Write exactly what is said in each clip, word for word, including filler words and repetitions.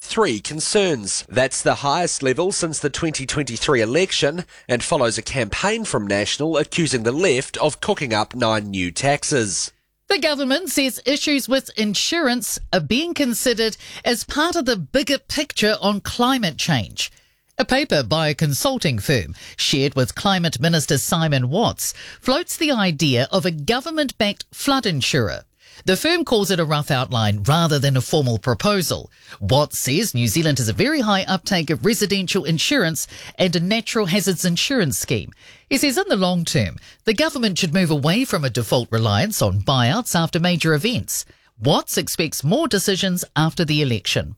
three concerns. That's the highest level since the twenty twenty-three election and follows a campaign from National accusing the left of cooking up nine new taxes. The government says issues with insurance are being considered as part of the bigger picture on climate change. A paper by a consulting firm shared with Climate Minister Simon Watts floats the idea of a government-backed flood insurer. The firm calls it a rough outline rather than a formal proposal. Watts says New Zealand has a very high uptake of residential insurance and a natural hazards insurance scheme. He says in the long term, the government should move away from a default reliance on buyouts after major events. Watts expects more decisions after the election.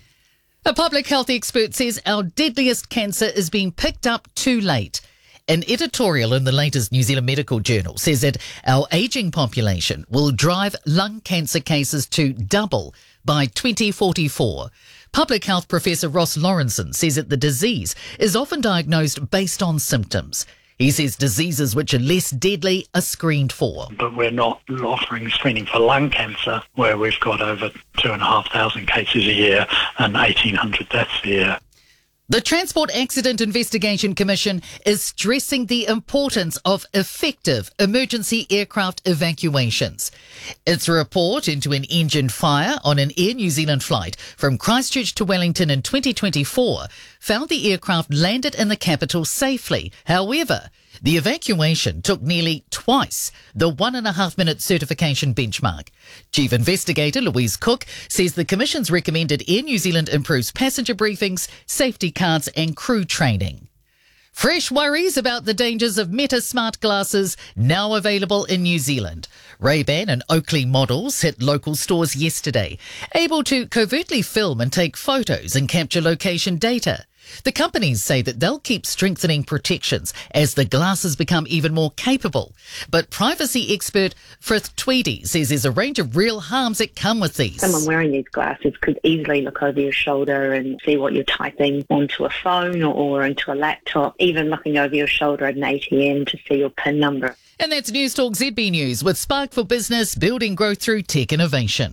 A public health expert says our deadliest cancer is being picked up too late. An editorial in the latest New Zealand Medical Journal says that our ageing population will drive lung cancer cases to double by twenty forty-four. Public health professor Ross Lawrenson says that the disease is often diagnosed based on symptoms. He says diseases which are less deadly are screened for. But we're not offering screening for lung cancer, where we've got over two thousand five hundred cases a year and eighteen hundred deaths a year. The Transport Accident Investigation Commission is stressing the importance of effective emergency aircraft evacuations. Its report into an engine fire on an Air New Zealand flight from Christchurch to Wellington in twenty twenty-four found the aircraft landed in the capital safely. However, the evacuation took nearly twice the one and a half minute certification benchmark. Chief Investigator Louise Cook says the Commission's recommended Air New Zealand improves passenger briefings, safety cards and crew training. Fresh worries about the dangers of Meta smart glasses now available in New Zealand. Ray-Ban and Oakley models hit local stores yesterday, able to covertly film and take photos and capture location data. The companies say that they'll keep strengthening protections as the glasses become even more capable. But privacy expert Frith Tweedy says there's a range of real harms that come with these. Someone wearing these glasses could easily look over your shoulder and see what you're typing onto a phone or, or into a laptop, even looking over your shoulder at an A T M to see your PIN number. And that's News Talk Z B News with Spark for Business, building growth through tech innovation.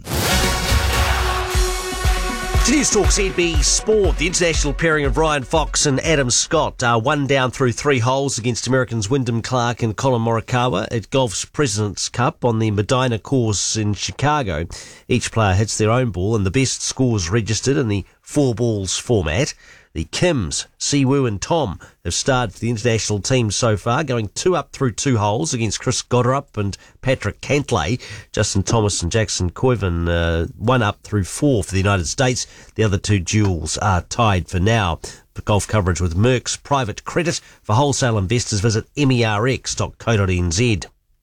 News Talk Z B Sport. The international pairing of Ryan Fox and Adam Scott are one down through three holes against Americans Wyndham Clark and Colin Morikawa at golf's President's Cup on the Medina course in Chicago. Each player hits their own ball and the best scores registered in the four balls format. The Kims, Siwoo and Tom have starred for the international team so far, going two up through two holes against Chris Goddard and Patrick Cantlay. Justin Thomas and Jackson Coyvin, uh, one up through four for the United States. The other two duels are tied for now. For golf coverage with Merck's Private Credit. For wholesale investors, visit merx dot co dot n z.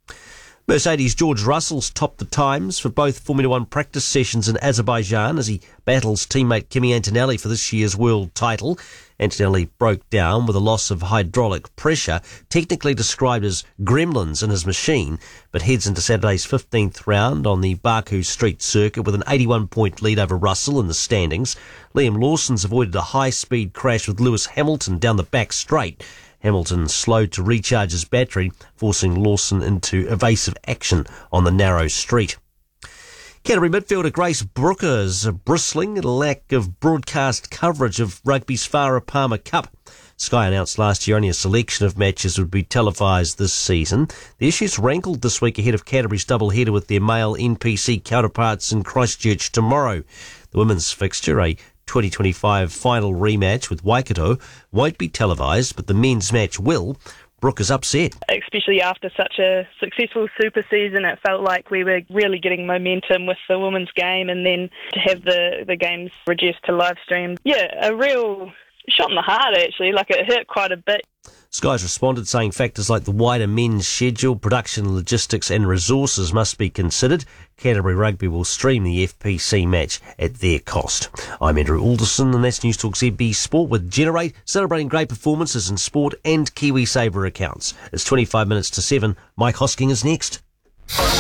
Mercedes' George Russell's topped the times for both Formula One practice sessions in Azerbaijan as he battles teammate Kimi Antonelli for this year's world title. Antonelli broke down with a loss of hydraulic pressure, technically described as gremlins in his machine, but heads into Saturday's fifteenth round on the Baku Street Circuit with an eighty-one point lead over Russell in the standings. Liam Lawson's avoided a high-speed crash with Lewis Hamilton down the back straight. Hamilton slowed to recharge his battery, forcing Lawson into evasive action on the narrow street. Canterbury midfielder Grace Brooker is bristling at a lack of broadcast coverage of rugby's Farah Palmer Cup. Sky announced last year only a selection of matches would be televised this season. The issues rankled this week ahead of Canterbury's double-header with their male N P C counterparts in Christchurch tomorrow. The women's fixture, a twenty twenty-five final rematch with Waikato, won't be televised, but the men's match will. Brooke is upset. Especially after such a successful super season, it felt like we were really getting momentum with the women's game, and then to have the, the games reduced to live stream. Yeah, a real shot in the heart, actually. Like, it hurt quite a bit. Sky's responded saying factors like the wider men's schedule, production, logistics and resources must be considered. Canterbury Rugby will stream the F P C match at their cost. I'm Andrew Alderson and that's News Talk Z B Sport with Generate, celebrating great performances in sport and KiwiSaver accounts. It's twenty-five minutes to seven. Mike Hosking is next.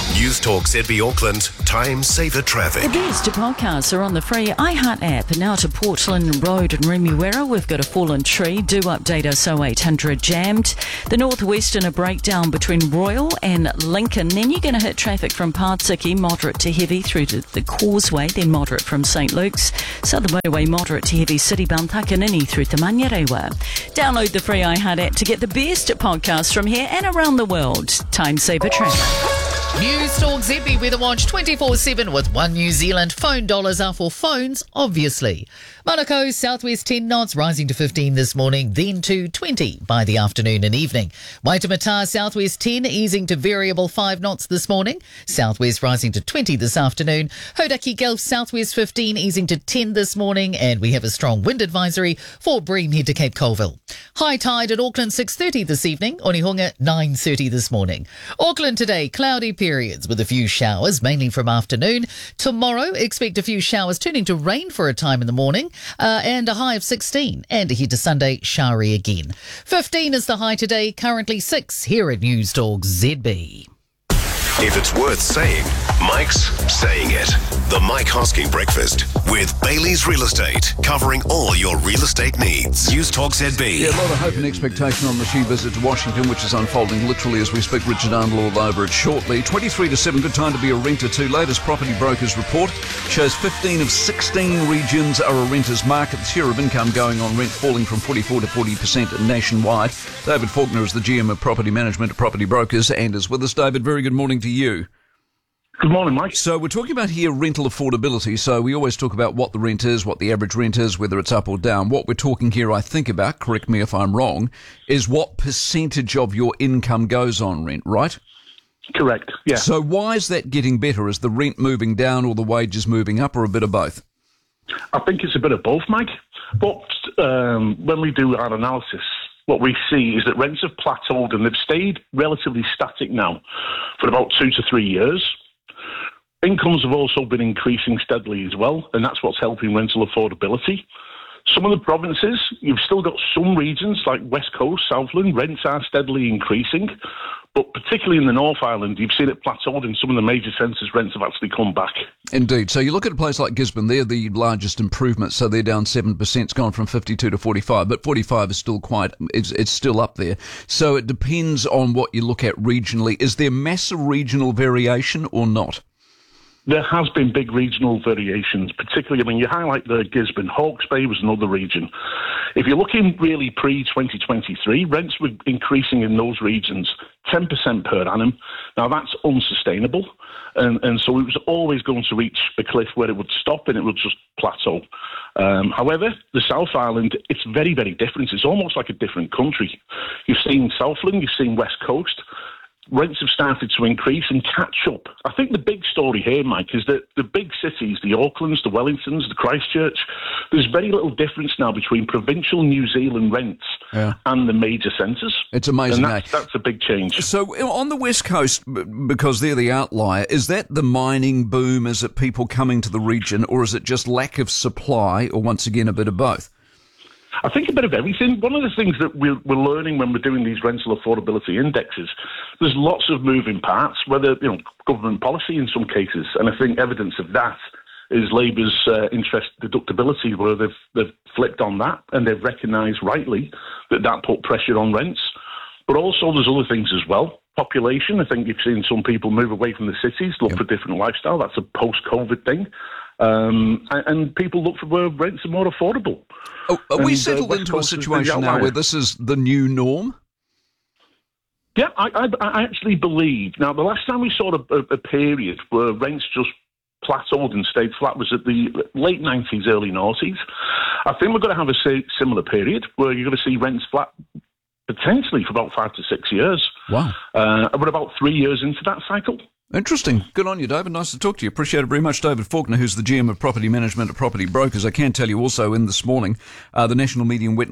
News Talk Z B Auckland, Time Saver Traffic. The best podcasts are on the free iHeart app. Now to Portland Road and Remuera, we've got a fallen tree. Do update us oh eight hundred jammed. The northwestern, a breakdown between Royal and Lincoln. Then you're going to hit traffic from Partsiki, moderate to heavy through to the Causeway, then moderate from St Luke's. Southern Motorway, moderate to heavy City Bound Takanini through to Manurewa. Download the free iHeart app to get the best podcasts from here and around the world. Time Saver Traffic. News Talk Z B Weather Watch twenty-four seven with One New Zealand. Phone dollars are for phones, obviously. Monaco, southwest ten knots, rising to fifteen this morning, then to twenty by the afternoon and evening. Waitemata, southwest ten, easing to variable five knots this morning. Southwest rising to twenty this afternoon. Hodaki Gulf, southwest fifteen, easing to ten this morning. And we have a strong wind advisory for Bream Head to Cape Colville. High tide at Auckland, six thirty this evening. Onehunga, nine thirty this morning. Auckland today, cloudy periods with a few showers, mainly from afternoon. Tomorrow, expect a few showers turning to rain for a time in the morning, uh, and a high of sixteen. And ahead to Sunday, showery again. fifteen is the high today, currently six here at News Talk Z B. If it's worth saying, Mike's saying it. The Mike Hosking Breakfast with Bailey's Real Estate, covering all your real estate needs. News Talk Z B. Yeah, a lot of hope and expectation on the She visit to Washington, which is unfolding literally as we speak. Richard Arnold all over it shortly. twenty-three to seven, good time to be a renter too. Latest Property Brokers report shows fifteen of sixteen regions are a renter's market. The share of income going on rent falling from forty-four to forty percent nationwide. David Faulkner is the G M of Property Management at Property Brokers and is with us. David, very good morning to you. Good morning, Mike. So we're talking about here rental affordability. So we always talk about what the rent is, what the average rent is, whether it's up or down. What we're talking here, I think about, correct me if I'm wrong, is what percentage of your income goes on rent, right? Correct, yeah. So why is that getting better? Is the rent moving down or the wages moving up, or a bit of both? I think it's a bit of both, Mike. But um, when we do our analysis, what we see is that rents have plateaued and they've stayed relatively static now for about two to three years. Incomes have also been increasing steadily as well, and that's what's helping rental affordability. Some of the provinces, you've still got some regions like West Coast, Southland, rents are steadily increasing, but particularly in the North Island, you've seen it plateaued. In some of the major centres, rents have actually come back. Indeed. So you look at a place like Gisborne, they're the largest improvement, so they're down seven percent. It's gone from fifty-two to forty-five, but forty-five is still quite, it's, it's still up there. So it depends on what you look at regionally. Is there massive regional variation or not? There has been big regional variations, particularly, I mean, you highlight the Gisborne. Hawke's Bay was another region. If you're looking really pre twenty twenty-three, rents were increasing in those regions ten percent per annum. Now, that's unsustainable. And, and so it was always going to reach a cliff where it would stop and it would just plateau. Um, however, the South Island, it's very, very different. It's almost like a different country. You've seen Southland, you've seen West Coast. Rents have started to increase and catch up. I think the big story here, Mike, is that the big cities, the Aucklands, the Wellingtons, the Christchurch, there's very little difference now between provincial New Zealand rents yeah. and the major centres. It's amazing, and that's, eh? that's a big change. So on the West Coast, because they're the outlier, is that the mining boom? Is it people coming to the region, or is it just lack of supply, or once again, a bit of both? I think a bit of everything. One of the things that we're, we're learning when we're doing these rental affordability indexes, there's lots of moving parts, whether, you know, government policy in some cases, and I think evidence of that is Labour's uh, interest deductibility, where they've, they've flipped on that and they've recognised rightly that that put pressure on rents. But also there's other things as well. Population, I think you've seen some people move away from the cities, look yep. for a different lifestyle. That's a post-COVID thing. Um, and, and people look for where rents are more affordable. Oh, are and, we settled uh, into a situation now where this is the new norm? Yeah, I, I, I actually believe. Now, the last time we saw a, a, a period where rents just plateaued and stayed flat was at the late nineties, early noughties. I think we're going to have a similar period where you're going to see rents flat potentially for about five to six years. Wow. Uh, we're about three years into that cycle. Interesting. Good on you, David. Nice to talk to you. Appreciate it very much. David Faulkner, who's the G M of Property Management at Property Brokers. I can tell you also in this morning, uh, the National Medium Wet